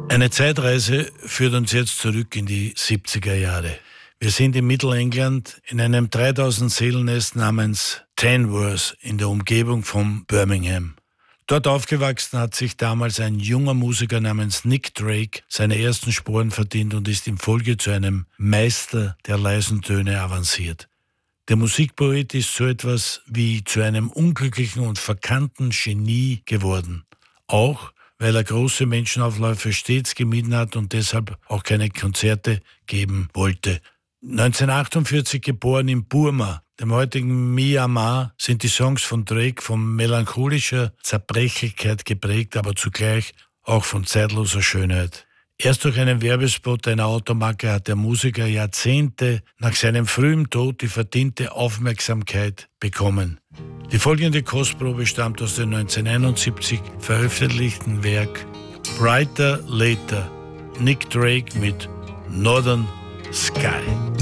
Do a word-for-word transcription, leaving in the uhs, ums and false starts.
Eine Zeitreise führt uns jetzt zurück in die siebziger Jahre. Wir sind in Mittelengland in einem dreitausend Seelennest namens Tamworth in der Umgebung von Birmingham. Dort aufgewachsen hat sich damals ein junger Musiker namens Nick Drake seine ersten Sporen verdient und ist in Folge zu einem Meister der leisen Töne avanciert. Der Musikpoet ist so etwas wie zu einem unglücklichen und verkannten Genie geworden. Auch weil er große Menschenaufläufe stets gemieden hat und deshalb auch keine Konzerte geben wollte. neunzehnhundertachtundvierzig geboren in Burma, dem heutigen Myanmar, sind die Songs von Drake von melancholischer Zerbrechlichkeit geprägt, aber zugleich auch von zeitloser Schönheit. Erst durch einen Werbespot einer Automarke hat der Musiker Jahrzehnte nach seinem frühen Tod die verdiente Aufmerksamkeit bekommen. Die folgende Kostprobe stammt aus dem neunzehnhunderteinundsiebzig veröffentlichten Werk Brighter Later, Nick Drake mit Northern Sky.